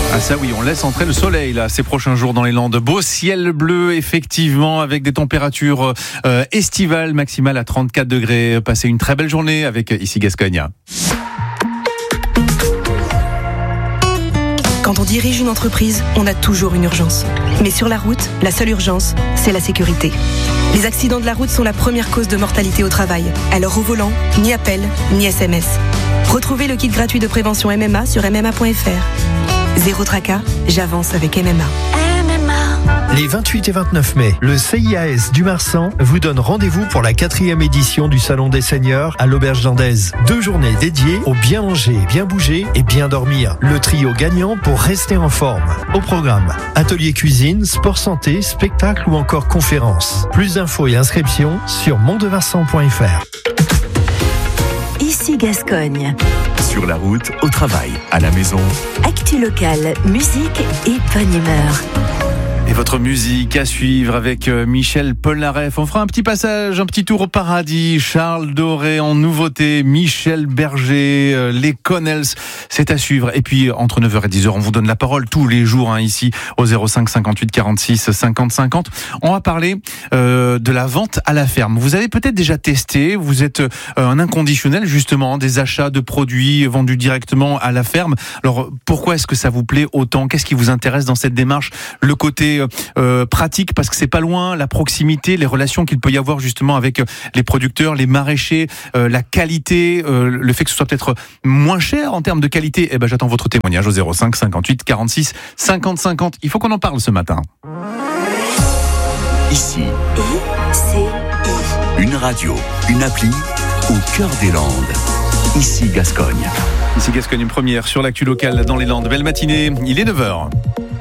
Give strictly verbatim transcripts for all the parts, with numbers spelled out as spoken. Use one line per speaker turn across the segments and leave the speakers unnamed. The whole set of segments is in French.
Ah ça oui, on laisse entrer le soleil là ces prochains jours dans les Landes. Beau ciel bleu effectivement avec des températures euh, estivales maximales à trente-quatre degrés. Passez une très belle journée avec Ici Gascogne.
Quand on dirige une entreprise, on a toujours une urgence. Mais sur la route, la seule urgence, c'est la sécurité. Les accidents de la route sont la première cause de mortalité au travail. Alors au volant, ni appel, ni S M S. Retrouvez le kit gratuit de prévention M M A sur m m a point f r. Zéro tracas, j'avance avec M M A.
M M A.
Les vingt-huit et vingt-neuf mai, le C I A S du Marsan vous donne rendez-vous pour la quatrième édition du Salon des Seniors à l'Auberge d'Andaise. Deux journées dédiées au bien manger, bien bouger et bien dormir. Le trio gagnant pour rester en forme. Au programme, atelier cuisine, sport santé, spectacle ou encore conférences. Plus d'infos et inscriptions sur mondemarsan point f r.
Ici Gascogne.
Sur la route, au travail, à la maison.
Actu locale, musique et bonne humeur.
Et votre musique à suivre avec Michel Polnareff. On fera un petit passage, un petit tour au paradis. Charles Doré en nouveauté, Michel Berger, les Connells, c'est à suivre. Et puis entre neuf heures et dix heures, on vous donne la parole tous les jours hein, ici au zéro cinq cinquante-huit quarante-six cinquante cinquante. On va parler euh, de la vente à la ferme. Vous avez peut-être déjà testé, vous êtes euh, un inconditionnel justement des achats de produits vendus directement à la ferme. Alors pourquoi est-ce que ça vous plaît autant ? Qu'est-ce qui vous intéresse dans cette démarche ? Le côté Euh, pratique parce que c'est pas loin, la proximité, les relations qu'il peut y avoir justement avec les producteurs, les maraîchers, euh, la qualité, euh, le fait que ce soit peut-être moins cher en termes de qualité. Eh ben j'attends votre témoignage au zéro cinq cinquante-huit quarante-six cinquante cinquante. Il faut qu'on en parle ce matin.
Ici,
I C I.
une radio, une appli au cœur des Landes. Ici Gascogne.
Ici Gascogne, une première sur l'actu locale dans les Landes. Belle matinée, il est neuf heures.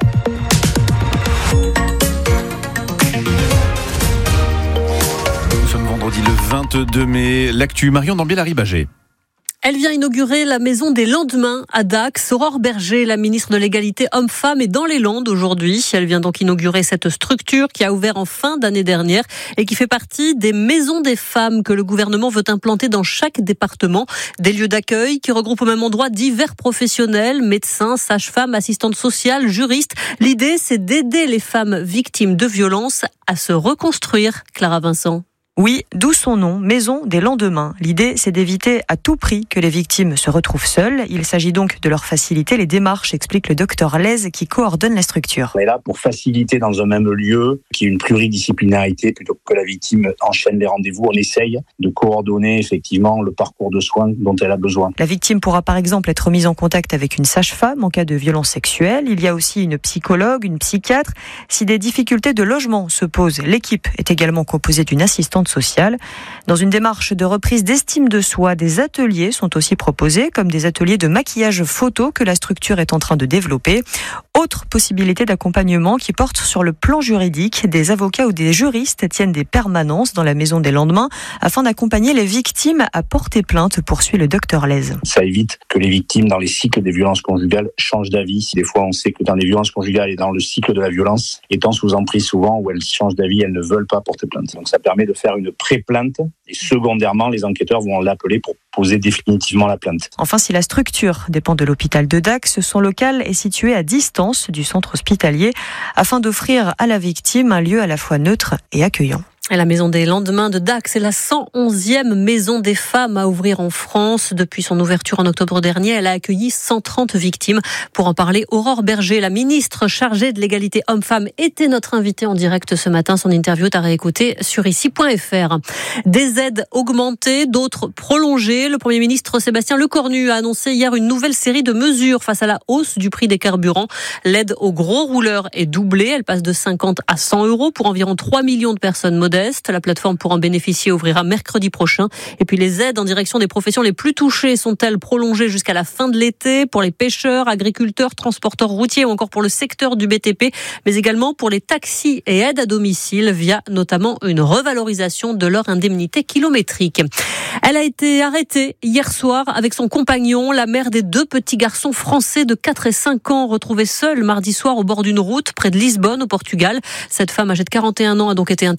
Vendredi le vingt-deux mai, l'actu Marion Dambier-Larribagé.
Elle vient inaugurer la maison des lendemains à Dax. Aurore Berger, la ministre de l'égalité homme-femme, est dans les Landes aujourd'hui. Elle vient donc inaugurer cette structure qui a ouvert en fin d'année dernière et qui fait partie des maisons des femmes que le gouvernement veut implanter dans chaque département. Des lieux d'accueil qui regroupent au même endroit divers professionnels, médecins, sages-femmes, assistantes sociales, juristes. L'idée, c'est d'aider les femmes victimes de violences à se reconstruire. Clara Vincent.
Oui, d'où son nom, Maison des lendemains. L'idée, c'est d'éviter à tout prix que les victimes se retrouvent seules. Il s'agit donc de leur faciliter les démarches, explique le docteur Lez qui coordonne la structure.
On est là pour faciliter dans un même lieu, qui est une pluridisciplinarité, plutôt que la victime enchaîne les rendez-vous. On essaye de coordonner effectivement le parcours de soins dont elle a besoin.
La victime pourra par exemple être mise en contact avec une sage-femme en cas de violence sexuelle. Il y a aussi une psychologue, une psychiatre. Si des difficultés de logement se posent, l'équipe est également composée d'une assistante sociale. Dans une démarche de reprise d'estime de soi, des ateliers sont aussi proposés, comme des ateliers de maquillage photo que la structure est en train de développer. Autre possibilité d'accompagnement qui porte sur le plan juridique. Des avocats ou des juristes tiennent des permanences dans la maison des lendemains afin d'accompagner les victimes à porter plainte, poursuit le docteur Lez.
Ça évite que les victimes dans les cycles des violences conjugales changent d'avis. Des fois, on sait que dans les violences conjugales et dans le cycle de la violence, étant sous emprise souvent où elles changent d'avis, elles ne veulent pas porter plainte. Donc ça permet de faire une pré-plainte et secondairement, les enquêteurs vont l'appeler pour poser définitivement la plainte.
Enfin, si la structure dépend de l'hôpital de Dax, son local est situé à distance du centre hospitalier afin d'offrir à la victime un lieu à la fois neutre et accueillant.
Et la maison des lendemains de Dax est la cent onzième maison des femmes à ouvrir en France. Depuis son ouverture en octobre dernier, elle a accueilli cent trente victimes. Pour en parler, Aurore Berger, la ministre chargée de l'égalité homme-femme, était notre invitée en direct ce matin. Son interview est à réécouter sur ici point f r. Des aides augmentées, d'autres prolongées. Le Premier ministre Sébastien Lecornu a annoncé hier une nouvelle série de mesures face à la hausse du prix des carburants. L'aide aux gros rouleurs est doublée. Elle passe de cinquante à cent euros pour environ trois millions de personnes modestes. La plateforme pour en bénéficier ouvrira mercredi prochain. Et puis les aides en direction des professions les plus touchées sont-elles prolongées jusqu'à la fin de l'été pour les pêcheurs, agriculteurs, transporteurs routiers ou encore pour le secteur du B T P, mais également pour les taxis et aides à domicile via notamment une revalorisation de leur indemnité kilométrique. Elle a été arrêtée hier soir avec son compagnon, la mère des deux petits garçons français de quatre et cinq ans retrouvés seuls mardi soir au bord d'une route près de Lisbonne au Portugal. Cette femme âgée de quarante et un ans a donc été interpellée.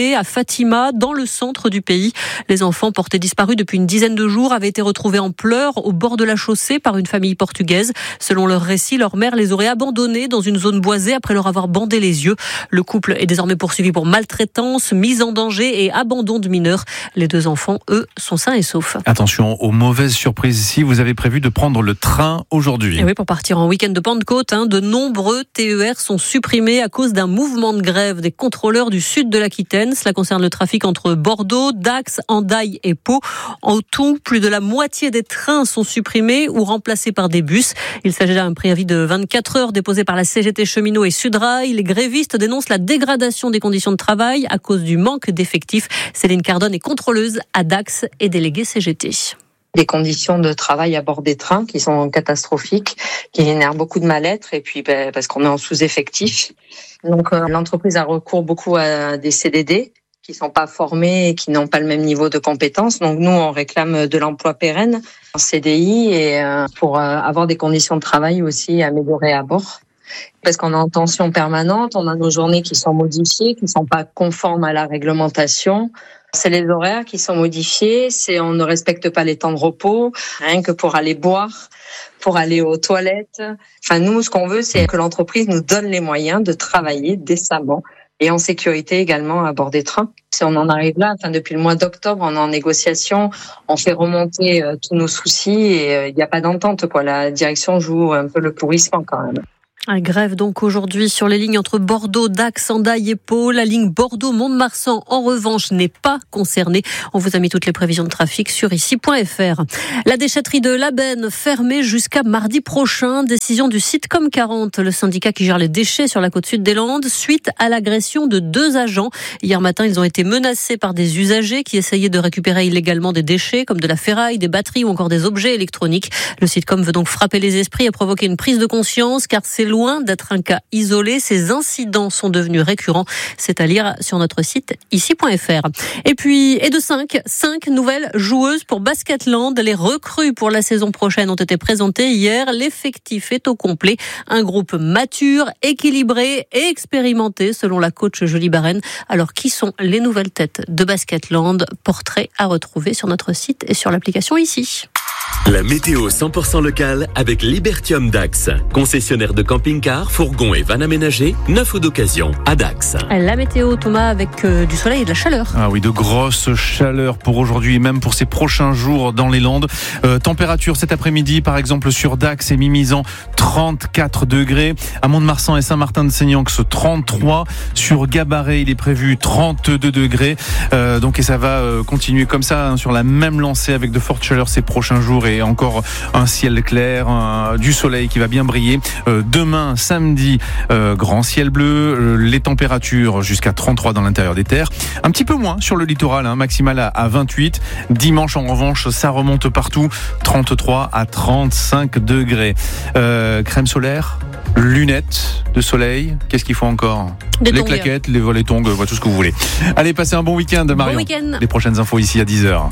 Guinée, à Fatima, dans le centre du pays. Les enfants portés disparus depuis une dizaine de jours avaient été retrouvés en pleurs au bord de la chaussée par une famille portugaise. Selon leur récit, leur mère les aurait abandonnés dans une zone boisée après leur avoir bandé les yeux. Le couple est désormais poursuivi pour maltraitance, mise en danger et abandon de mineurs. Les deux enfants, eux, sont sains et saufs.
Attention aux mauvaises surprises ici. Vous avez prévu de prendre le train aujourd'hui.
Et oui, pour partir en week-end de Pentecôte, hein, de nombreux T E R sont supprimés à cause d'un mouvement de grève des contrôleurs du sud de l'Aquitaine. Cela concerne le trafic entre Bordeaux, Dax, Hendaye et Pau. En tout, plus de la moitié des trains sont supprimés ou remplacés par des bus. Il s'agit d'un préavis de vingt-quatre heures déposé par la C G T Cheminots et Sudrail. Les grévistes dénoncent la dégradation des conditions de travail à cause du manque d'effectifs. Céline Cardone est contrôleuse à Dax et déléguée C G T.
Des conditions de travail à bord des trains qui sont catastrophiques, qui génèrent beaucoup de mal-être et puis ben, parce qu'on est en sous-effectif. Donc euh, l'entreprise a recours beaucoup à des C D D qui sont pas formés et qui n'ont pas le même niveau de compétences. Donc nous, on réclame de l'emploi pérenne en C D I et euh, pour euh, avoir des conditions de travail aussi améliorées à bord. Parce qu'on est en tension permanente, on a nos journées qui sont modifiées, qui sont pas conformes à la réglementation. C'est les horaires qui sont modifiés, c'est on ne respecte pas les temps de repos, rien que pour aller boire, pour aller aux toilettes. Enfin, nous, ce qu'on veut, c'est que l'entreprise nous donne les moyens de travailler décemment et en sécurité également à bord des trains. Si on en arrive là, enfin, depuis le mois d'octobre, on est en négociation, on fait remonter euh, tous nos soucis et il euh, n'y a pas d'entente, quoi. La direction joue un peu le pourrissement quand même.
Un grève donc aujourd'hui sur les lignes entre Bordeaux, Dax, Hendaye et Pau. La ligne Bordeaux-Mont-de-Marsan, en revanche, n'est pas concernée. On vous a mis toutes les prévisions de trafic sur ici point f r. La déchetterie de Labenne fermée jusqu'à mardi prochain. Décision du Sitcom quarante, le syndicat qui gère les déchets sur la côte sud des Landes, suite à l'agression de deux agents. Hier matin, ils ont été menacés par des usagers qui essayaient de récupérer illégalement des déchets comme de la ferraille, des batteries ou encore des objets électroniques. Le Sitcom veut donc frapper les esprits et provoquer une prise de conscience car c'est loin d'être un cas isolé. Ces incidents sont devenus récurrents. C'est à lire sur notre site ici point f r. Et puis, et de cinq, cinq nouvelles joueuses pour Basketland. Les recrues pour la saison prochaine ont été présentées hier. L'effectif est au complet. Un groupe mature, équilibré et expérimenté selon la coach Julie Barren. Alors, qui sont les nouvelles têtes de Basketland? Portrait à retrouver sur notre site et sur l'application ici.
La météo cent pour cent locale avec Libertium Dax. Concessionnaire de camping-car, fourgons et vannes aménagés, neuf ou d'occasion à Dax.
La météo, Thomas, avec euh, du soleil et de la chaleur.
Ah oui, de grosses chaleurs pour aujourd'hui et même pour ces prochains jours dans les Landes. Euh, température cet après-midi, par exemple, sur Dax et Mimizan, trente-quatre degrés. À Mont-de-Marsan et Saint-Martin-de-Seignan-X, trente-trois. Sur Gabaret, il est prévu trente-deux degrés. Euh, donc, et ça va euh, continuer comme ça, hein, sur la même lancée avec de fortes chaleurs ces prochains jours et encore un ciel clair, un, du soleil qui va bien briller. Euh, demain, samedi, euh, grand ciel bleu, euh, les températures jusqu'à trente-trois dans l'intérieur des terres. Un petit peu moins sur le littoral, hein, maximal à, à vingt-huit. Dimanche, en revanche, ça remonte partout, trente-trois à trente-cinq degrés. Euh, crème solaire, lunettes de soleil, qu'est-ce qu'il faut encore?
Des
les
tongs.
claquettes, les, les tongs, tout ce que vous voulez. Allez, passez un bon week-end, Marion.
Bon week-end.
Les prochaines infos ici à dix heures.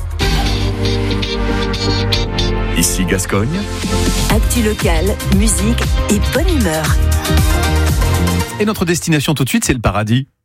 Ici Gascogne.
Actu locale, musique et bonne humeur.
Et notre destination tout de suite, c'est le paradis.